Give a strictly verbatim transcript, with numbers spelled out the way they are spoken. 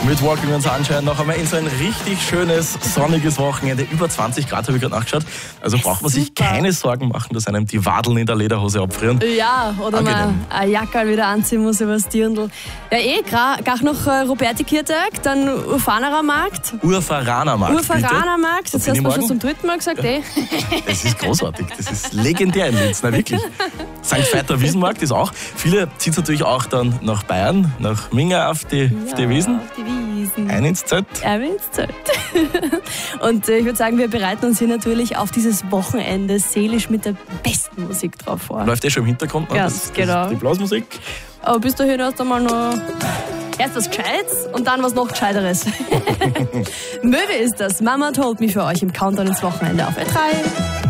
mit Walking on Sunshine noch einmal in so ein richtig schönes, sonniges Wochenende. Über zwanzig Grad habe ich gerade nachgeschaut. Also braucht man sich keine Sorgen machen, dass einem die Wadeln in der Lederhose abfrieren. Ja, oder man eine Jacke wieder anziehen muss über das Dirndl. Ja, eh, gleich noch äh, Roberti-Kirtag, dann Urfanerer Markt. Urfaraner Markt, Urfaraner Markt, das hast du schon zum dritten Mal gesagt, eh. Das ist großartig, das ist legendär in Linz, na wirklich. Sankt Veiter Wiesenmarkt ist auch. Viele ziehen es natürlich auch dann nach Bayern, nach Minga auf die, Ja, auf die Wiesen. auf die Wiesen. Ein ins Zelt. Ein ins Zelt. Und äh, ich würde sagen, wir bereiten uns hier natürlich auf dieses Wochenende seelisch mit der besten Musik drauf vor. Läuft eh schon im Hintergrund, ne? Ja, das, das genau. ist die Blasmusik. Aber bis dahin erst einmal noch erst was Gescheites und dann was noch Gescheiteres. Möwe ist das. Mama told me für euch im Countdown ins Wochenende auf Ö drei.